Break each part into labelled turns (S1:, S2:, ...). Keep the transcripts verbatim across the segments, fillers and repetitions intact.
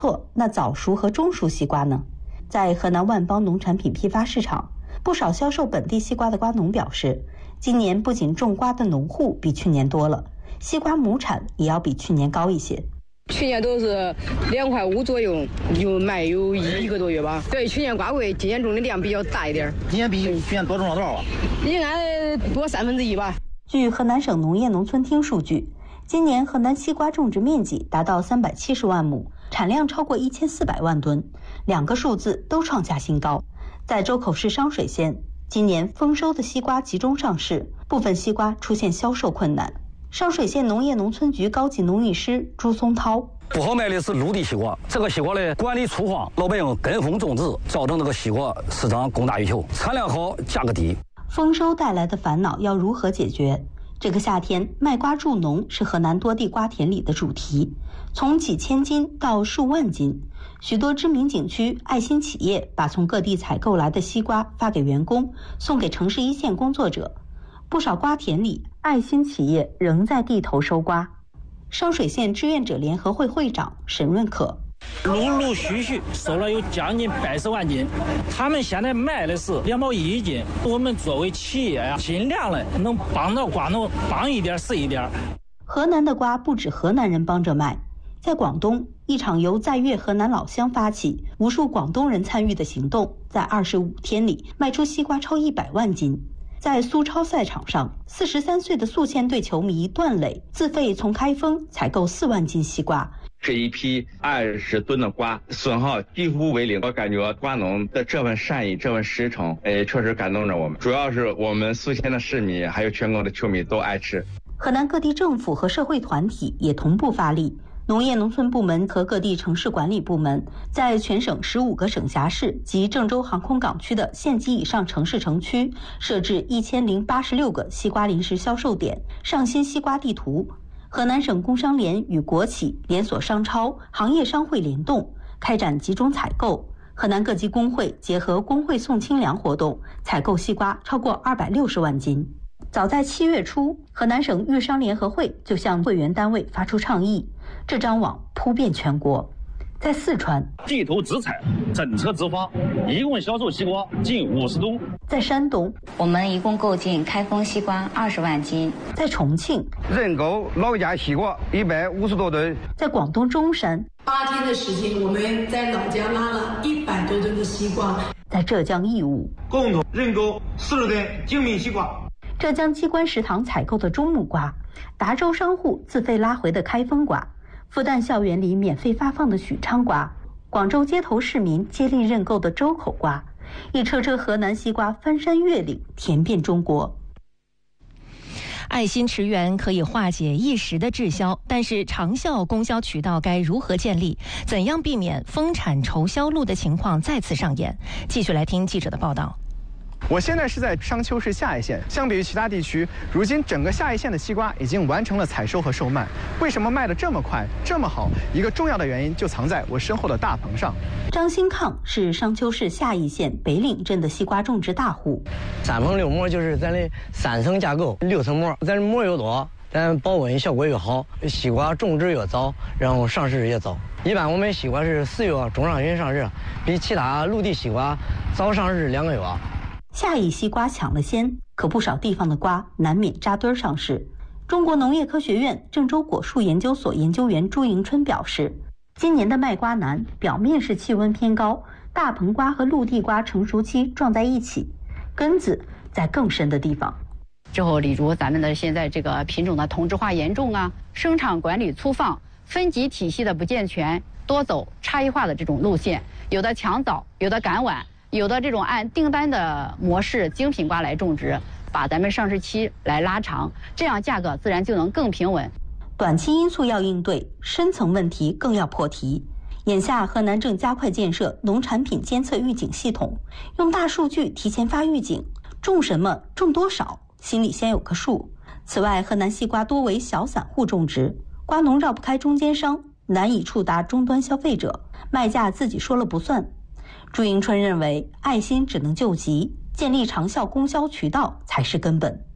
S1: 错，那早熟和中熟西瓜呢？在河南万邦农产品批发市场，不少销售本地西瓜的瓜农表示，今年不仅种瓜的农户比去年多了，西瓜亩产也要比去年高一些。
S2: 去年都是两块五左右，有卖有一个多月吧。对，去年瓜贵，今年种的量比较大一点。
S3: 今年比去年多种了多少啊？
S2: 应该多三分之一吧。
S1: 据河南省农业农村厅数据，今年河南西瓜种植面积达到三百七十万亩，产量超过一千四百万吨，两个数字都创下新高。在周口市商水县，今年丰收的西瓜集中上市，部分西瓜出现销售困难。商水县农业农村局高级农艺师朱松涛：
S4: 不好卖的是陆地西瓜，这个西瓜呢管理粗犷，老百姓跟风种植，造成这个西瓜市场供大于求，产量好，价格低。
S1: 丰收带来的烦恼要如何解决？这个夏天，卖瓜助农是河南多地瓜田里的主题，从几千斤到数万斤。许多知名景区、爱心企业把从各地采购来的西瓜发给员工，送给城市一线工作者。不少瓜田里，爱心企业仍在地头收瓜。商水县志愿者联合会会长沈润可：
S5: 陆陆续续收了有将近百十万斤，他们现在卖的是两毛一斤。我们作为企业呀、啊，尽量的能帮到瓜农，帮一点是一点。
S1: 河南的瓜不止河南人帮着卖，在广东，一场由在粤河南老乡发起、无数广东人参与的行动，在二十五天里卖出西瓜超一百万斤。在苏超赛场上，四十三岁的宿迁队球迷段磊自费从开封采购四万斤西瓜。
S6: 这一批二十吨的瓜损耗几乎为零，我感觉瓜农的这份善意、这份实诚，哎，确实感动着我们。主要是我们宿迁的市民还有全国的球迷都爱吃。
S1: 河南各地政府和社会团体也同步发力。农业农村部门和各地城市管理部门在全省十五个省辖市及郑州航空港区的县级以上城市城区设置一千零八十六个西瓜临时销售点，上新西瓜地图。河南省工商联与国企、连锁商超、行业商会联动，开展集中采购。河南各级工会结合工会送清粮活动，采购西瓜超过二百六十万斤。早在七月初，河南省育商联合会就向会员单位发出倡议，这张网铺遍全国。在四川，
S7: 地头直采，整车直发，一共销售西瓜近五十吨。
S1: 在山东，
S8: 我们一共购进开封西瓜二十万斤。
S1: 在重庆，
S9: 认购老家西瓜一百五十多吨。
S1: 在广东中山，
S10: 八天的时间，我们在老家拉了一百多吨的西瓜。
S1: 在浙江义乌，
S9: 共同认购四十吨精品西瓜。
S1: 浙江机关食堂采购的中木瓜，达州商户自费拉回的开封瓜，复旦校园里免费发放的许昌瓜，广州街头市民接力认购的周口瓜，一车车河南西瓜翻山越岭，甜遍中国。
S11: 爱心驰援可以化解一时的滞销，但是长效供销渠道该如何建立？怎样避免丰产愁销路的情况再次上演？继续来听记者的报道。
S12: 我现在是在商丘市下邑县，相比于其他地区，如今整个下邑县的西瓜已经完成了采收和售卖。为什么卖得这么快、这么好？一个重要的原因就藏在我身后的大棚上。
S1: 张新抗是商丘市下邑县北岭镇的西瓜种植大户。
S13: 三棚六膜就是咱的三层架构，六层膜，咱膜越多，咱保温效果越好，西瓜种植越早，然后上市也早。一般我们西瓜是四月中上旬上市，比其他陆地西瓜早上市两个月。
S1: 下邑西瓜抢了先，可不少地方的瓜难免扎堆上市。中国农业科学院郑州果树研究所研究员朱迎春表示，今年的卖瓜难，表面是气温偏高，大棚瓜和陆地瓜成熟期撞在一起，根子在更深的地方。
S14: 之后，例如咱们的现在这个品种的同质化严重啊，生产管理粗放，分级体系的不健全，多走差异化的这种路线，有的抢早，有的赶晚。有的这种按订单的模式精品瓜来种植，把咱们上市期来拉长，这样价格自然就能更平稳。
S1: 短期因素要应对，深层问题更要破题。眼下河南正加快建设农产品监测预警系统，用大数据提前发预警，种什么种多少心里先有个数。此外，河南西瓜多为小散户种植，瓜农绕不开中间商，难以触达终端消费者，卖价自己说了不算。朱迎春认为，爱心只能救急，建立长效供销渠道才是根本。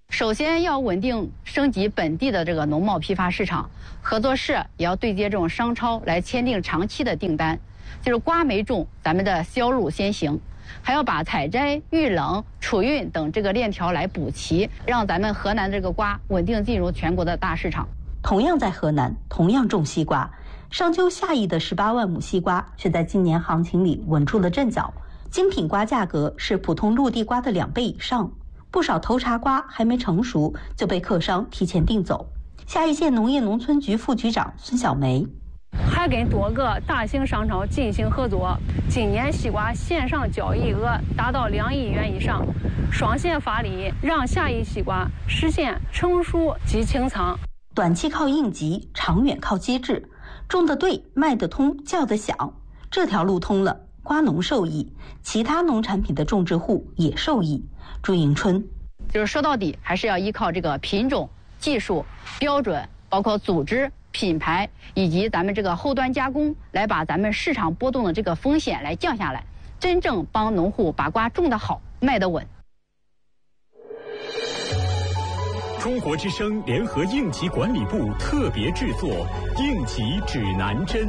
S14: 首先要稳定升级本地的这个农贸批发市场，合作社也要对接这种商超来签订长期的订单，就是瓜没种，咱们的销路先行。还要把采摘、预冷、储运等这个链条来补齐，让咱们河南这个瓜稳定进入全国的大市场。
S1: 同样在河南，同样种西瓜，商丘下邑的十八万亩西瓜却在今年行情里稳住了阵脚，精品瓜价格是普通陆地瓜的两倍以上。不少头茬瓜还没成熟就被客商提前订走。下邑县农业农村局副局长孙小梅，
S15: 还跟多个大型商超进行合作，今年西瓜线上交易额达到两亿元以上，双线发力，让下邑西瓜实现成熟即清仓。
S1: 短期靠应急，长远靠机制，种得对，卖得通，叫得响，这条路通了，瓜农受益，其他农产品的种植户也受益。朱迎春，
S14: 就是说到底还是要依靠这个品种、技术、标准，包括组织、品牌以及咱们这个后端加工，来把咱们市场波动的这个风险来降下来，真正帮农户把瓜种得好，卖得稳。
S16: 中国之声联合应急管理部特别制作《应急指南针》。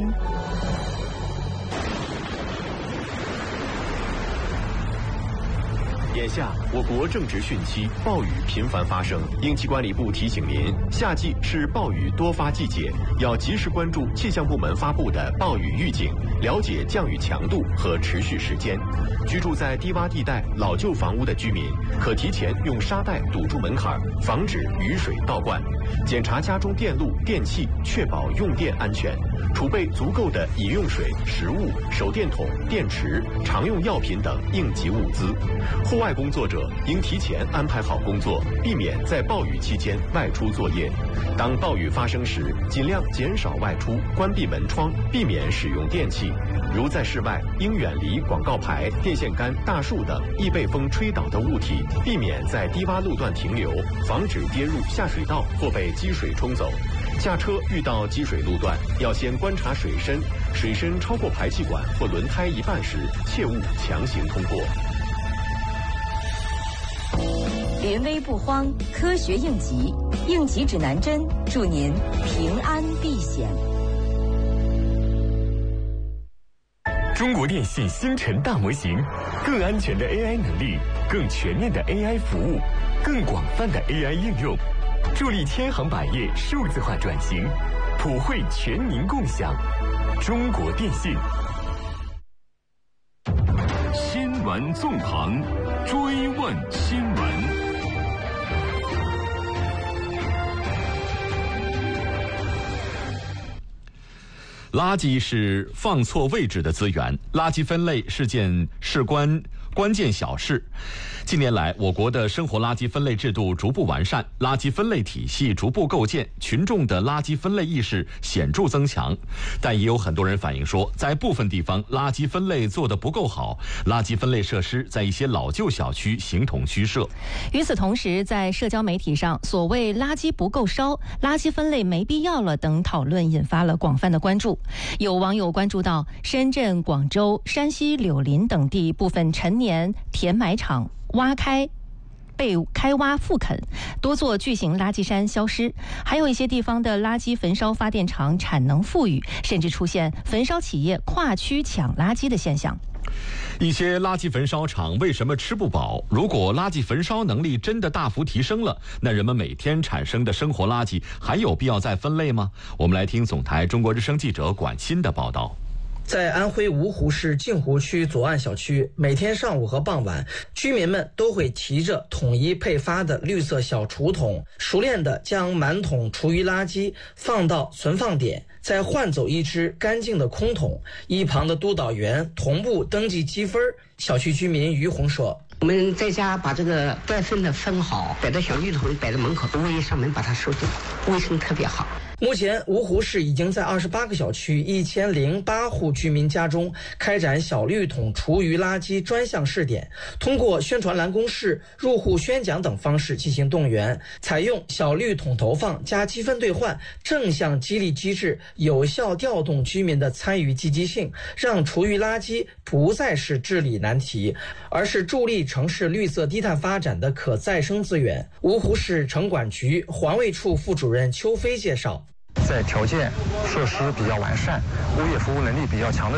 S16: 眼下，我国正值汛期，暴雨频繁发生。应急管理部提醒您，夏季是暴雨多发季节，要及时关注气象部门发布的暴雨预警，了解降雨强度和持续时间。居住在低洼地带、老旧房屋的居民，可提前用沙袋堵住门槛，防止雨水倒灌。检查家中电路、电器，确保用电安全。储备足够的饮用水、食物、手电筒、电池、常用药品等应急物资。户外工作者应提前安排好工作，避免在暴雨期间外出作业。当暴雨发生时，尽量减少外出，关闭门窗，避免使用电器。如在室外，应远离广告牌、电线杆、大树等易被风吹倒的物体，避免在低洼路段停留，防止跌入下水道或被积水冲走。驾车遇到积水路段，要先观察水深，水深超过排气管或轮胎一半时，切勿强行通过。
S17: 临危不慌，科学应急，应急指南针，祝您平安避险。
S16: 中国电信星辰大模型，更安全的 A I 能力，更全面的 A I 服务，更广泛的 A I 应用，助力千行百业数字化转型，普惠全民共享。中国电信。新闻纵横，追问新闻。垃圾是放错位置的资源，垃圾分类是件事关关键小事。近年来，我国的生活垃圾分类制度逐步完善，垃圾分类体系逐步构建，群众的垃圾分类意识显著增强。但也有很多人反映说，在部分地方垃圾分类做得不够好，垃圾分类设施在一些老旧小区形同虚设。
S11: 与此同时，在社交媒体上，所谓垃圾不够烧、垃圾分类没必要了等讨论引发了广泛的关注。有网友关注到，深圳、广州、山西柳林等地部分陈年填埋场挖开被开挖复垦，多座巨型垃圾山消失，还有一些地方的垃圾焚烧发电厂产能富裕，甚至出现焚烧企业跨区抢垃圾的现象。
S16: 一些垃圾焚烧厂为什么吃不饱？如果垃圾焚烧能力真的大幅提升了，那人们每天产生的生活垃圾还有必要再分类吗？我们来听总台中国之声记者管鑫的报道。
S18: 在安徽芜湖市镜湖区左岸小区，每天上午和傍晚，居民们都会提着统一配发的绿色小厨桶，熟练地将满桶厨余垃圾放到存放点，再换走一只干净的空桶。一旁的督导员同步登记积分。小区居民于红说：“
S19: 我们在家把这个该分的分好，摆到小绿桶，摆在门口，物业上门把它收走，卫生特别好。”
S18: 目前，芜湖市已经在二十八个小区一千零八户居民家中开展小绿桶厨余垃圾专项试点，通过宣传栏公示、入户宣讲等方式进行动员，采用小绿桶投放加积分兑换正向激励机制，有效调动居民的参与积极性，让厨余垃圾不再是治理难题，而是助力城市绿色低碳发展的可再生资源。芜湖市城管局环卫处副主任邱飞介绍，
S20: 在条件设施比较完善、物业服务能力比较强的